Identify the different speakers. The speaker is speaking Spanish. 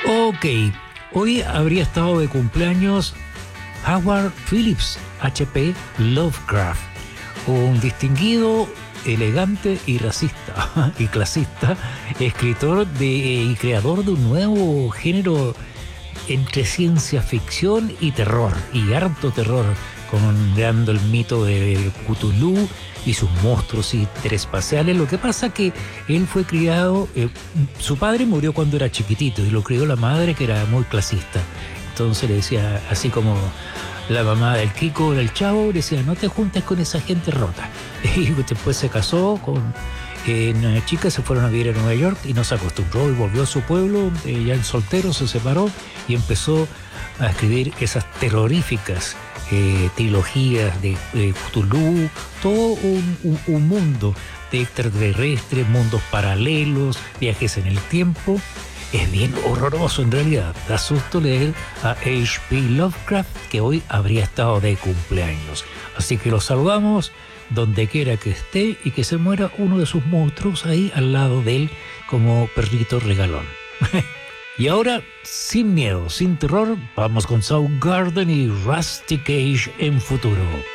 Speaker 1: Ok, hoy habría estado de cumpleaños Howard Phillips, H.P. Lovecraft, un distinguido, elegante y racista y clasista escritor y creador de un nuevo género entre ciencia ficción y terror, y harto terror, creando el mito de Cthulhu y sus monstruos interespaciales. Lo que pasa que él fue criado, su padre murió cuando era chiquitito y lo crió la madre, que era muy clasista. Entonces le decía, así como la mamá del Kiko, del Chavo, le decía, no te juntes con esa gente rota. Y después se casó con una chica, se fueron a vivir a Nueva York y no se acostumbró y volvió a su pueblo, ya en soltero, se separó y empezó a escribir esas terroríficas trilogías de Cthulhu, todo un mundo de extraterrestres, mundos paralelos, viajes en el tiempo. Es bien horroroso en realidad. Da susto leer a H.P. Lovecraft, que hoy habría estado de cumpleaños. Así que lo saludamos donde quiera que esté y que se muera uno de sus monstruos ahí al lado de él como perrito regalón. Y ahora, sin miedo, sin terror, vamos con Soundgarden y Rusty Cage en Futuro.